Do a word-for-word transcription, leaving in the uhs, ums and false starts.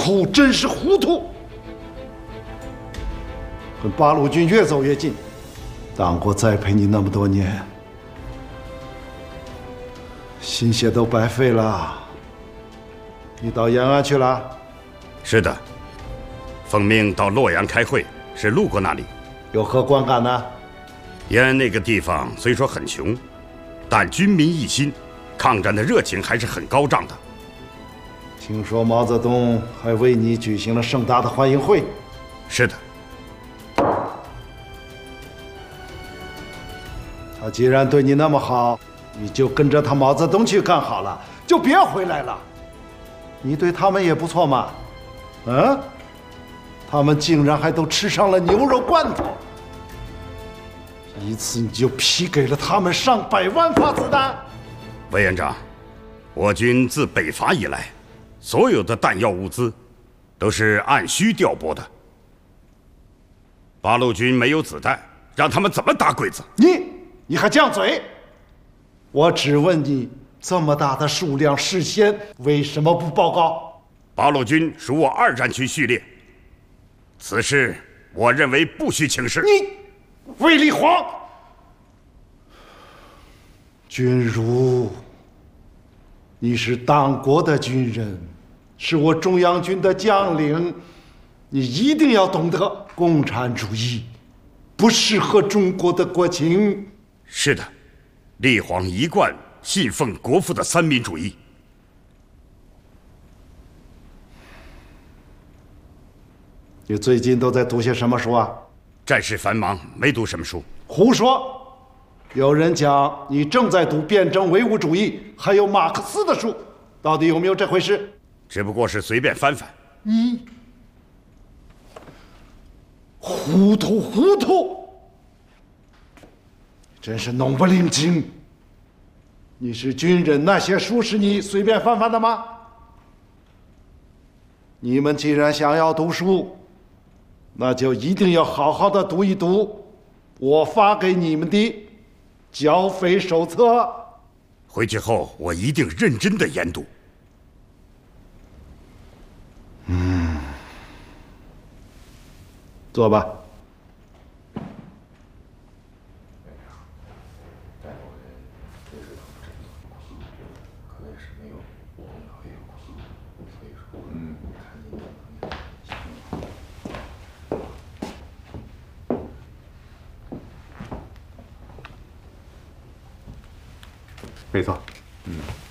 涂，真是糊涂！跟八路军越走越近，当国栽培你那么多年，心血都白费了。你到延安去了？ 是的，奉命到洛阳开会，是路过那里。 有何观感呢？ 延安那个地方虽说很穷，但军民一心，抗战的热情还是很高涨的。 听说毛泽东还为你举行了盛大的欢迎会。 是的。 他既然对你那么好，你就跟着他毛泽东去干好了，就别回来了。你对他们也不错嘛，嗯？他们竟然还都吃上了牛肉罐头，一次你就批给了他们上百万发子弹。 委员长，我军自北伐以来，所有的弹药物资都是按需调拨的。八路军没有子弹，让他们怎么打鬼子？ 你你还犟嘴？我只问你，这么大的数量，事先为什么不报告？ 八路军属我二战区序列，此事我认为不需请示。 你，卫立煌，君如，你是党国的军人，是我中央军的将领，你一定要懂得，共产主义不适合中国的国情。 是的，立煌一贯信奉国父的三民主义。 你最近都在读些什么书啊？ 战事繁忙，没读什么书。 胡说！有人讲你正在读辩证唯物主义，还有马克思的书，到底有没有这回事？ 只不过是随便翻翻。 你糊涂糊涂，真是弄不灵精。你是军人，那些书是你随便翻翻的吗？你们既然想要读书，那就一定要好好的读一读我发给你们的剿匪手册。 回去后我一定认真的研读。 嗯，坐吧。 没错，嗯。